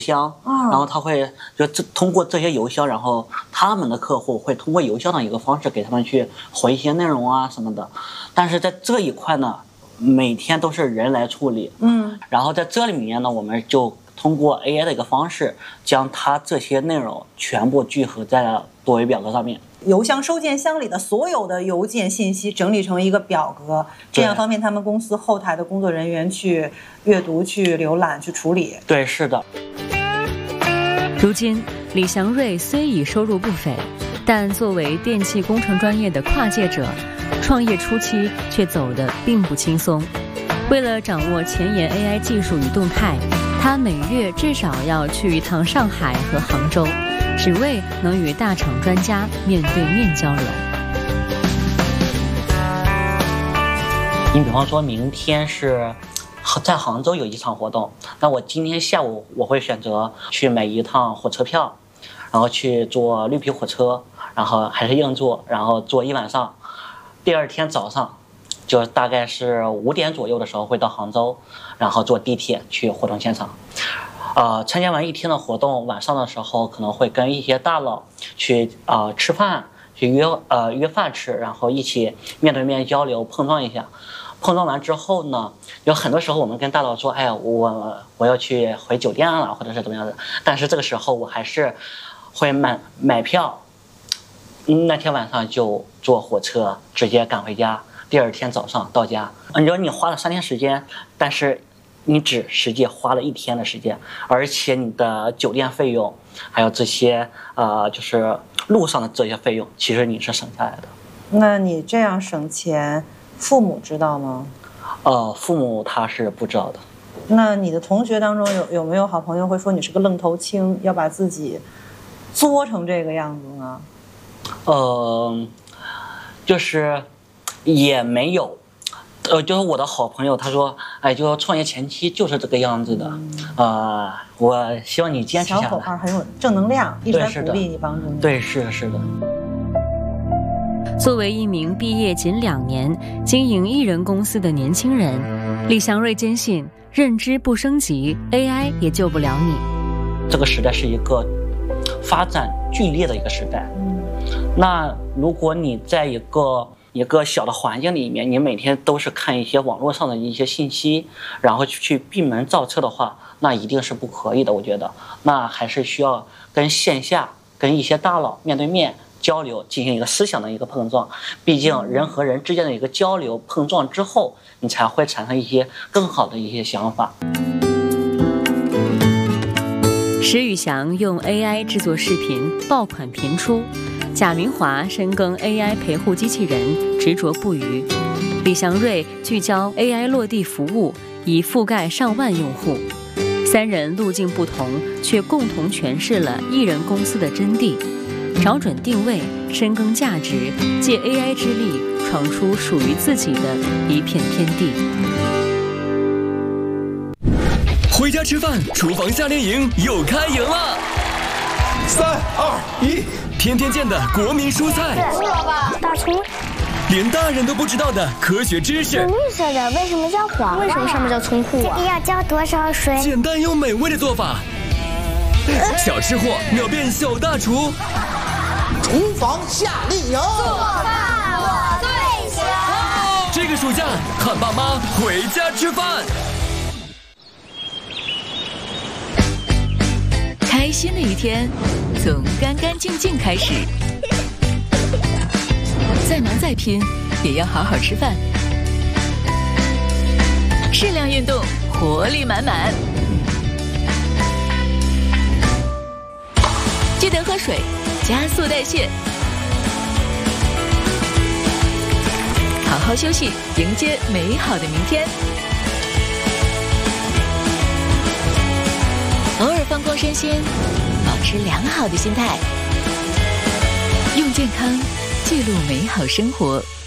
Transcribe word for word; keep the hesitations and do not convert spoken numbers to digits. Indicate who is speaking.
Speaker 1: 箱，然后他会就这通过这些邮箱，然后他们的客户会通过邮箱的一个方式给他们去回一些内容啊什么的。但是在这一块呢，每天都是人来处理，嗯，然后在这里面呢，我们就通过 A I 的一个方式，将它这些内容全部聚合在了多维表格上面。
Speaker 2: 邮箱收件箱里的所有的邮件信息整理成一个表格，这样方便他们公司后台的工作人员去阅读、去浏览、去处理。
Speaker 1: 对，是的。
Speaker 3: 如今，李祥瑞虽已收入不菲，但作为电气工程专业的跨界者，创业初期却走得并不轻松。为了掌握前沿 A I 技术与动态，他每月至少要去一趟上海和杭州，只为能与大厂专家面对面交流。
Speaker 1: 你比方说明天是在杭州有一场活动，那我今天下午我会选择去买一趟火车票，然后去坐绿皮火车，然后还是硬座，然后坐一晚上。第二天早上就大概是五点左右的时候会到杭州，然后坐地铁去活动现场。呃，参加完一天的活动，晚上的时候可能会跟一些大佬去呃吃饭，去约呃约饭吃，然后一起面对面交流碰撞一下。碰撞完之后呢，有很多时候我们跟大佬说，哎呀，我我要去回酒店了，或者是怎么样的。但是这个时候我还是会买买票，那天晚上就坐火车直接赶回家，第二天早上到家。你说你花了三天时间，但是你只实际花了一天的时间，而且你的酒店费用，还有这些呃，就是路上的这些费用，其实你是省下来的。
Speaker 2: 那你这样省钱，父母知道吗？
Speaker 1: 呃，父母他是不知道的。
Speaker 2: 那你的同学当中有有没有好朋友会说你是个愣头青，要把自己作成这个样子呢？
Speaker 1: 呃，就是也没有。呃，就是我的好朋友，他说，哎，就创业前期就是这个样子的，嗯、呃，我希望你坚持下来。
Speaker 2: 小口号很有正能量，一直在鼓励你，帮助你。
Speaker 1: 对，是的，是的。
Speaker 3: 作为一名毕业仅两年、经营艺人公司的年轻人，李祥瑞坚信，认知不升级 ，A I 也救不了你。
Speaker 1: 这个时代是一个发展剧烈的一个时代。嗯、那如果你在一个一个小的环境里面，你每天都是看一些网络上的一些信息，然后去闭门造车的话，那一定是不可以的。我觉得，那还是需要跟线下跟一些大佬面对面交流，进行一个思想的一个碰撞。毕竟人和人之间的一个交流碰撞之后，你才会产生一些更好的一些想法。
Speaker 3: 石宇翔用 A I 制作视频爆款频出，贾明华深耕 A I 陪护机器人，执着不渝。李祥瑞聚焦 A I 落地服务，已覆盖上万用户。三人路径不同，却共同诠释了艺人公司的真谛。找准定位，深耕价值，借 A I 之力，闯出属于自己的一片天地。
Speaker 4: 回家吃饭，厨房夏令营又开营了！三二一，天天见的国民蔬菜，
Speaker 5: 胡萝卜、大葱，
Speaker 4: 连大人都不知道的科学知识。
Speaker 5: 绿色的为什么叫黄？为什么上面叫葱户啊？要浇多少水？
Speaker 4: 简单又美味的做法，小吃货秒变小大厨。
Speaker 6: 厨房夏令营，
Speaker 5: 做饭我最强。
Speaker 4: 这个暑假，喊爸妈回家吃饭。
Speaker 7: 开心的一天，从干干净净开始。再忙再拼，也要好好吃饭。适量运动，活力满满。记得喝水，加速代谢。好好休息，迎接美好的明天。偶尔放空身心，保持良好的心态，用健康记录美好生活。